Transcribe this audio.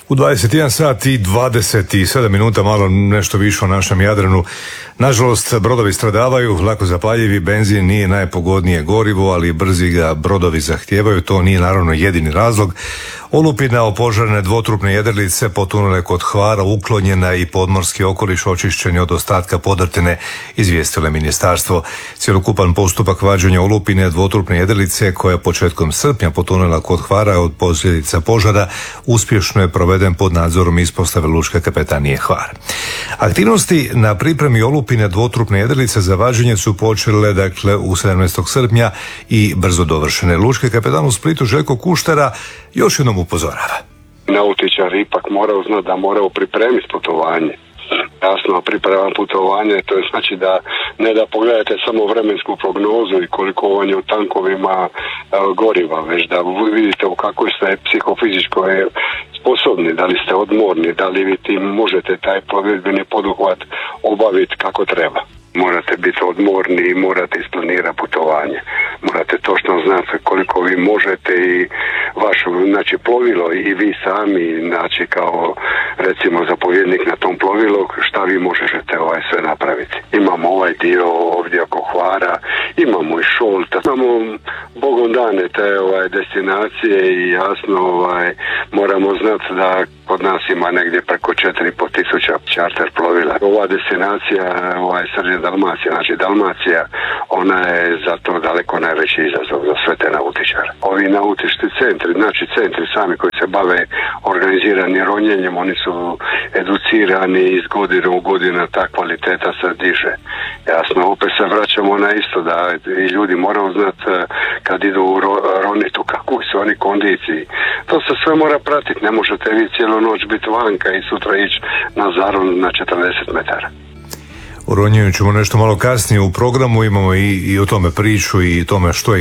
U 21 sat i 27 minuta, malo nešto više o našem Jadranu. Nažalost, brodovi stradavaju, lako zapaljivi, benzin nije najpogodnije gorivo, ali brzi ga brodovi zahtijevaju, to nije naravno jedini razlog. Olupina opožarene dvotrupne jedrilice potonule kod Hvara, uklonjena i podmorski okoliš očišćen od ostatka podrtine, izvijestilo je ministarstvo. Cjelokupan postupak vađenja olupine dvotrupne jedrilice, koja je početkom srpnja potonula kod Hvara od posljedica požara, uspješno je proveden pod nadzorom ispostave Lučke kapetanije Hvar. Aktivnosti na pripremi olupine dvotrupne jedrilice za vađenje su počele u 17. srpnja i brzo dovršene. Lučki kapetan u Splitu Željko Kuštara još jednom upozorava. Nautičar ipak morao znati da morao pripremiti putovanje. Jasno, priprema putovanje, to je znači da ne da pogledate samo vremensku prognozu i koliko vam je u tankovima goriva, već da vidite u kakvoj ste psihofizičkoj sposobni, da li ste odmorni, da li vi tim možete taj plovidbeni poduhvat obaviti kako treba. Morate biti odmorni i morate isplanirati putovanje. Morate točno znati koliko vi možete i vaše plovilo i vi sami, kao recimo zapovjednik na tom plovilu, šta vi možete sve napraviti. Imamo ovaj dio ovdje oko Hvara, imamo i Šolta, imamo bogom dane te destinacije i jasno moramo znati da kod nas ima negdje preko 4.500 čarter plovila. Ova destinacija, srđe Dalmacija, znači Dalmacija, ona je zato daleko najveći izazov za sve te nautičare. Ovi nautički centri, znači centri sami koji se bave organiziranim ronjenjem, oni su educirani iz godine u godinu, ta kvaliteta se diže. Jasno, opet se vraćamo na isto, da i ljudi moraju znati kad idu u ronitu, kakvu su oni kondiciji. To se sve mora pratiti, ne možete vi cijelu noć biti vanka i sutra ići na zaron na 40 metara. O ronjenju ćemo nešto malo kasnije u programu, imamo i o tome priču i o tome što je